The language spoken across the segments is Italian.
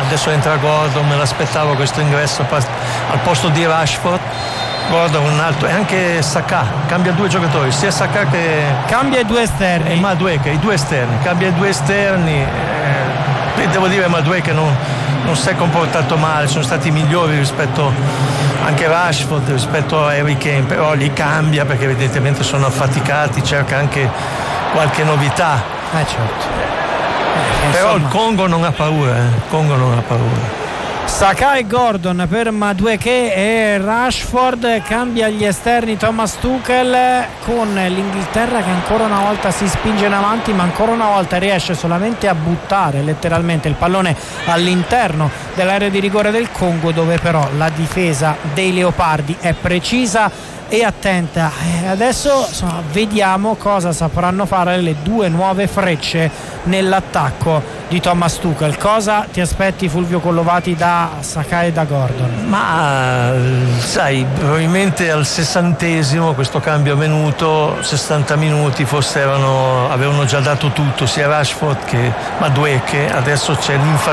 adesso entra Gordon, me l'aspettavo questo ingresso al posto di Rashford. Gordon un altro, e anche Saka, cambia due giocatori, sia Saka che cambia i due esterni, e Madueke, i due esterni, cambia i due esterni. Devo dire Madueke non si è comportato male, sono stati migliori rispetto anche Rashford, rispetto a Harry Kane, però li cambia perché evidentemente sono affaticati, cerca anche qualche novità. Certo. Però il Congo non ha paura, il Congo non ha paura. Saka e Gordon per Madueke e Rashford, cambia gli esterni Thomas Tuchel, con l'Inghilterra che ancora una volta si spinge in avanti, ma ancora una volta riesce solamente a buttare letteralmente il pallone all'interno dell'area di rigore del Congo, dove però la difesa dei Leopardi è precisa e attenta. Adesso vediamo cosa sapranno fare le due nuove frecce nell'attacco di Thomas Tuchel. Cosa ti aspetti, Fulvio Collovati, da Saka e da Gordon? Ma sai, probabilmente al 60° questo cambio è venuto, 60 minuti forse avevano già dato tutto sia Rashford che Madueke, adesso c'è linfa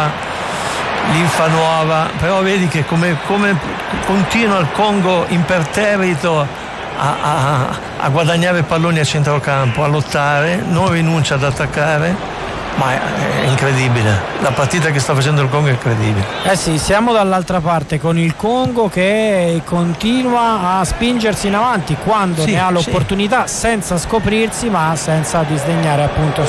nuova, però vedi che come continua il Congo imperterrito a guadagnare palloni a centrocampo, a lottare, non rinuncia ad attaccare, ma è incredibile, la partita che sta facendo il Congo è incredibile. Sì, siamo dall'altra parte con il Congo che continua a spingersi in avanti quando ne ha l'opportunità, senza scoprirsi, ma senza disdegnare appunto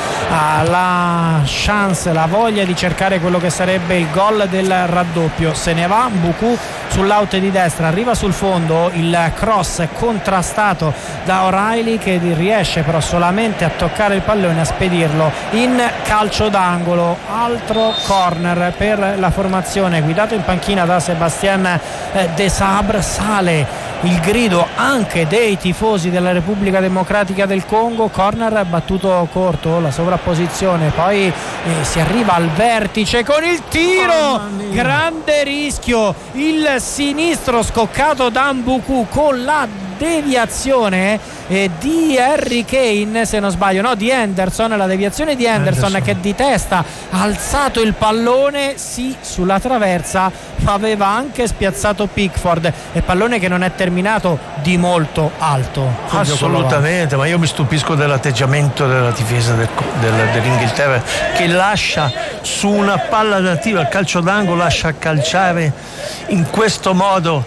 la chance, la voglia di cercare quello che sarebbe il gol del raddoppio. Se ne va Mbuku sull'out di destra, arriva sul fondo, il cross è contrastato da O'Reilly che riesce però solamente a toccare il pallone, a spedirlo in calcio d'angolo. Altro corner per la formazione, guidato in panchina da Sébastien Desabre. Sale il grido anche dei tifosi della Repubblica Democratica del Congo. Corner battuto corto, la sovrapposizione, poi si arriva al vertice con il tiro, grande rischio, il sinistro scoccato da Mbuku con la deviazione di Harry Kane, se non sbaglio, no, di Henderson, la deviazione di Henderson che di testa ha alzato il pallone sulla traversa, ma aveva anche spiazzato Pickford, e pallone che non è terminato di molto alto. Assolutamente, ma io mi stupisco dell'atteggiamento della difesa dell'Inghilterra, che lascia su una palla nativa, il calcio d'angolo, lascia calciare in questo modo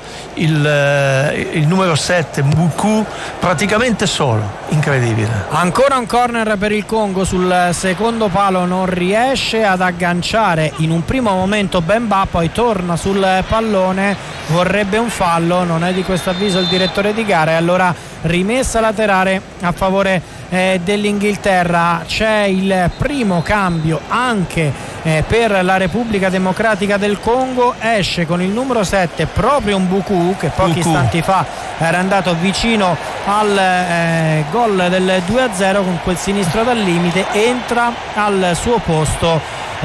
il numero 7 Mbuku praticamente solo, incredibile. Ancora un corner per il Congo, sul secondo palo non riesce ad agganciare in un primo momento Bemba, poi torna sul pallone, vorrebbe un fallo, non è di questo avviso il direttore di gara, e allora rimessa laterale a favore dell'Inghilterra. C'è il primo cambio anche per la Repubblica Democratica del Congo, esce con il numero 7 proprio Mbuku, che pochi istanti fa era andato vicino al gol del 2-0 con quel sinistro dal limite. Entra al suo posto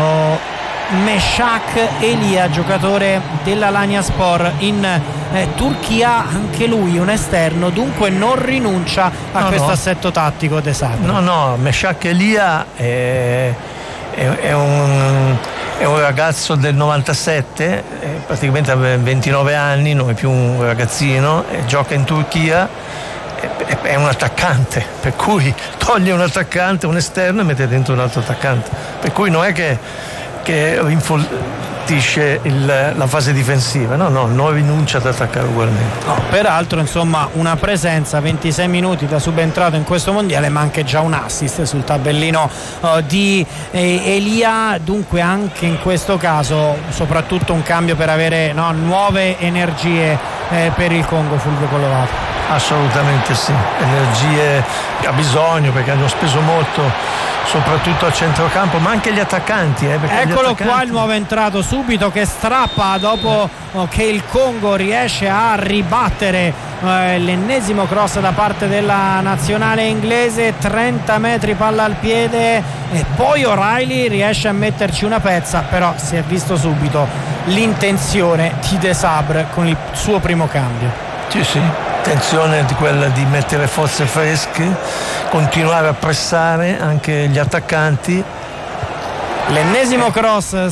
Meshak Elia, giocatore dell'Alanyaspor in Turchia, anche lui un esterno, dunque non rinuncia a questo assetto tattico De Sabre. No, Meshak Elia è un ragazzo del 97, praticamente ha 29 anni, non è più un ragazzino, gioca in Turchia, è un attaccante, per cui toglie un attaccante, un esterno, e mette dentro un altro attaccante, per cui non è che rinfoltisce la fase difensiva, non rinuncia ad attaccare ugualmente. Peraltro insomma una presenza, 26 minuti da subentrato in questo mondiale, ma anche già un assist sul tabellino di Elia, dunque anche in questo caso soprattutto un cambio per avere nuove energie per il Congo. Fulvio Collovati. Assolutamente sì, energie ha bisogno, perché hanno speso molto soprattutto al centrocampo, ma anche gli attaccanti. Eccolo qua il nuovo entrato subito, che strappa dopo che il Congo riesce a ribattere l'ennesimo cross da parte della nazionale inglese. 30 metri palla al piede, e poi O'Reilly riesce a metterci una pezza, però si è visto subito l'intenzione di De Sabre con il suo primo cambio. Sì, intenzione di quella di mettere forze fresche, continuare a pressare anche gli attaccanti. L'ennesimo cross